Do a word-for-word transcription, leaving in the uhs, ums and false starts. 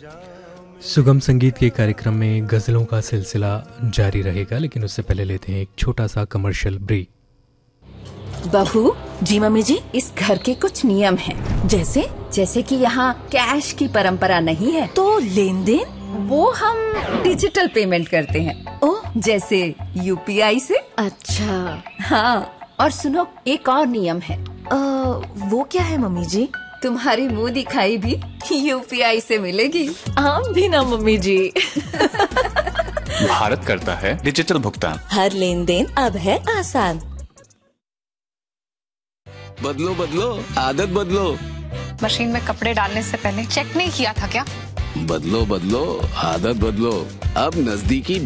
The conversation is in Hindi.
सुगम संगीत के कार्यक्रम में गज़लों का सिलसिला जारी रहेगा, लेकिन उससे पहले लेते हैं एक छोटा सा कमर्शियल ब्रेक। बहू जी, मम्मी जी, इस घर के कुछ नियम हैं। जैसे जैसे कि यहाँ कैश की परंपरा नहीं है, तो लेन देन वो हम डिजिटल पेमेंट करते हैं। ओह, जैसे यूपीआई से। अच्छा हाँ, और सुनो, एक और नियम है। आ, वो क्या है मम्मी जी? तुम्हारी मुंह दिखाई भी यूपीआई से मिलेगी। आप भी ना मम्मी जी। भारत करता है डिजिटल भुगतान। हर लेन देन अब है आसान। बदलो बदलो आदत बदलो। मशीन में कपड़े डालने से पहले चेक नहीं किया था क्या? बदलो बदलो आदत बदलो। अब नजदीकी